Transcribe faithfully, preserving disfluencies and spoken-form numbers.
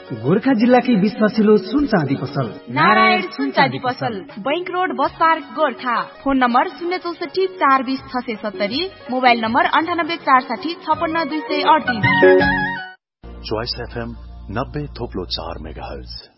गोर्खा जिल्लाकै बीच मसिलो सुन चाँदी पसल नारायण सुन चाँदी पसल, bank road, bus park, Gorkha. Phone number शून्य चौसठी चार बीस छ सय सत्तरी, मोबाइल नम्बर अन्ठानब्बे चार साठी छपन्न दुई सय अडतिस। चोइस एफएम नब्बे थोप्लो चार मेगा हर्ज।